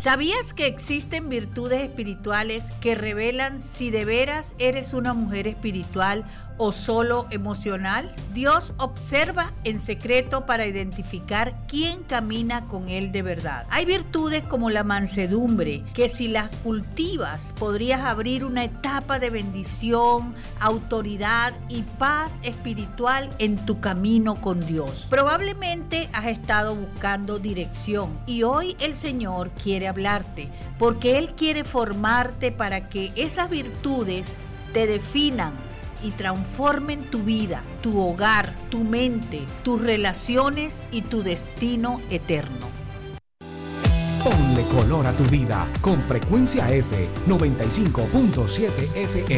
¿Sabías que existen virtudes espirituales que revelan si de veras eres una mujer espiritual o solo emocional? Dios observa en secreto para identificar quién camina con Él de verdad. Hay virtudes como la mansedumbre, que si las cultivas podrías abrir una etapa de bendición, autoridad y paz espiritual en tu camino con Dios. Probablemente has estado buscando dirección y hoy el Señor quiere hablarte porque Él quiere formarte para que esas virtudes te definan y transformen tu vida, tu hogar, tu mente, tus relaciones y tu destino eterno. Ponle color a tu vida con Frecuencia F 95.7 FM.